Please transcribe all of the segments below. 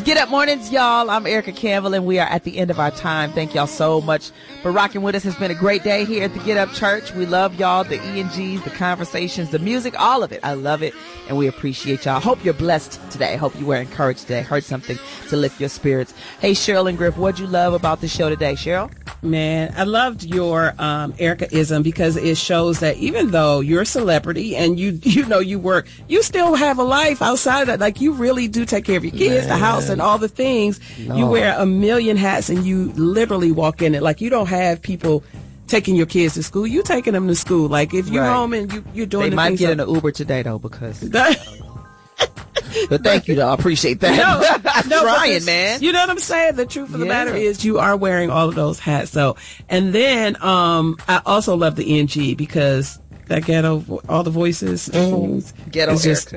Get Up Mornings, y'all. I'm Erica Campbell, and we are at the end of our time. Thank y'all so much for rocking with us. It's been a great day here at the Get Up Church. We love y'all, the E&Gs, the conversations, the music, all of it. I love it, and we appreciate y'all. Hope you're blessed today. Hope you were encouraged today. Heard something to lift your spirits. Hey, Cheryl and Griff, what'd you love about the show today, Cheryl? Man, I loved your Erica-ism because it shows that even though you're a celebrity and you know you work, you still have a life outside of that. Like, you really do take care of your kids, the house, and all the things. No. You wear a million hats and you literally walk in it. Like, you don't have people taking your kids to school. You taking them to school. Like, if you're home and you're doing they might get in an Uber today, though, because... But thank you, though. I appreciate that. No, trying, man. You know what I'm saying? The truth of the matter is you are wearing all of those hats. So, and then I also love the NG because that ghetto, all the voices. Ghetto just,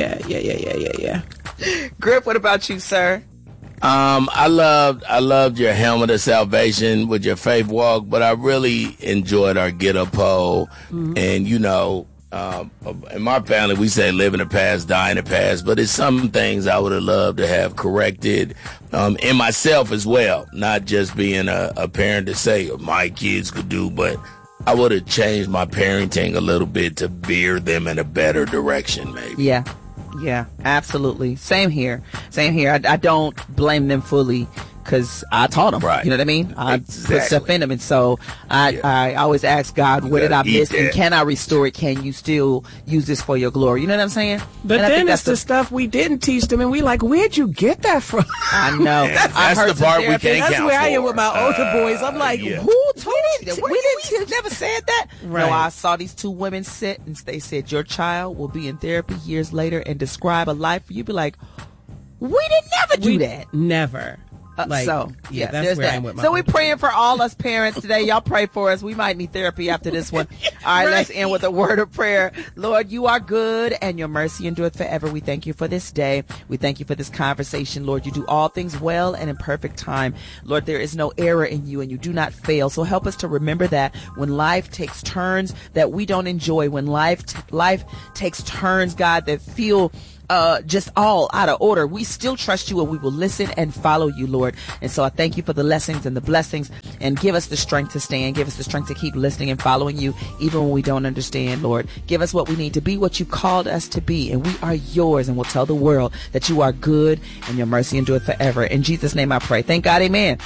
yeah. Griff, what about you, sir? I loved your helmet of salvation with your faith walk, but I really enjoyed our get up poll. And you know, in my family, we say live in the past, die in the past, but it's some things I would have loved to have corrected in myself as well, not just being a parent to say my kids could do, but I would have changed my parenting a little bit to veer them in a better direction, maybe. Yeah, absolutely. Same here. I don't blame them fully because I taught them. Right. You know what I mean? I put stuff in them. And so I always ask God, what did I miss? And can I restore it? Can you still use this for your glory? You know what I'm saying? But then it's the stuff we didn't teach them. And we like, where'd you get that from? I know. That's the part we can't count. That's where I am with my older boys. I'm like, who told you that? We never said that. Right. No, I saw these two women sit and they said, your child will be in therapy years later and describe a life. You'd be like, we didn't never do that. Never. That's there's that. I'm with my so we're praying for all us parents today. Y'all pray for us. We might need therapy after this one. All right, let's end with a word of prayer. Lord, you are good and your mercy endureth forever. We thank you for this day. We thank you for this conversation. Lord, you do all things well and in perfect time. Lord, there is no error in you and you do not fail. So help us to remember that when life takes turns that we don't enjoy, when life takes turns, God, that feel just all out of order, we still trust you and we will listen and follow you, Lord. And so I thank you for the lessons and the blessings, and give us the strength to stand. Give us the strength to keep listening and following you even when we don't understand, Lord. Give us what we need to be what you called us to be, and we are yours, and we'll tell the world that you are good and your mercy endureth forever. In Jesus' name I pray. Thank God. Amen.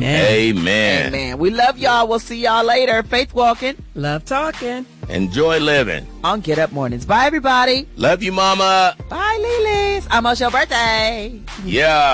Amen. We love y'all. We'll see y'all later. Faith walking. Love talking. Enjoy living. On Get Up Mornings. Bye, everybody. Love you, Mama. Bye, Lily. It's almost your birthday. Yeah.